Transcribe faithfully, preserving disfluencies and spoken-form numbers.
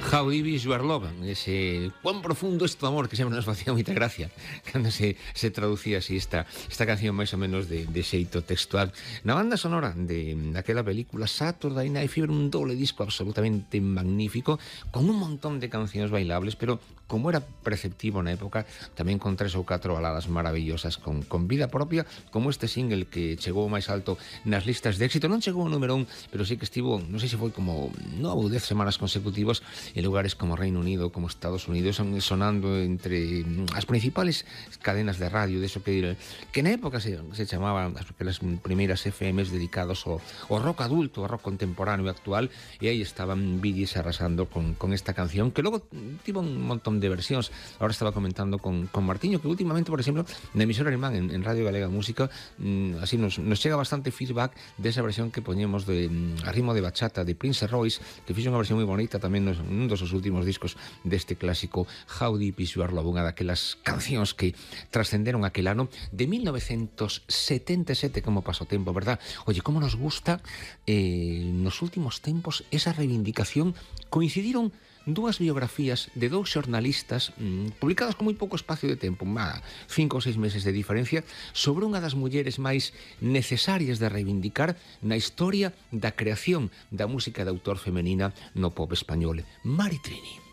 How Deep Is Your Love, ese cuán profundo es tu amor, que sempre nos facía moita gracia cando se, se traducía así esta, esta canción máis ou menos de, de xeito textual. Na banda sonora de aquela película Saturday Night Fever, un doble disco absolutamente magnífico, con un montón de cancións bailables, pero como era preceptivo na época, tamén con tres ou catro baladas maravillosas con, con vida propia, como este single que chegou máis alto nas listas de éxito. Non chegou ao número un, pero sí que estivo, non sei se foi como nove ou dez semanas consecutivas en lugares como Reino Unido, como Estados Unidos, sonando entre as principales cadenas de radio, de eso que, que na época se, se chamaban as primeiras F Ms dedicados ao, ao rock adulto, ao rock contemporáneo e actual, e aí estaban Bee Gees arrasando con, con esta canción, que logo tivo un montón de versións. Ahora estaba comentando con, con Martiño que últimamente, por exemplo, na emisora alemán en, en Radio Galega Música, mmm, así nos, nos chega bastante feedback desa versión que poñemos de mmm, a ritmo de bachata de Prince Royce, que fixo unha versión moi bonita tamén nos, un dos últimos discos deste clásico How Deep Is Your Love, unha daquelas cancións que trascenderon aquel ano de mil novecientos setenta e sete. Como pasó tempo, verdad? Oye, como nos gusta eh, nos últimos tempos esa reivindicación. Coincidiron dúas biografías de dous xornalistas mmm, publicadas con moi pouco espacio de tempo, má, cinco ou seis meses de diferencia, sobre unha das mulleres máis necesarias de reivindicar na historia da creación da música de autor femenina no pop español, Mari Trini.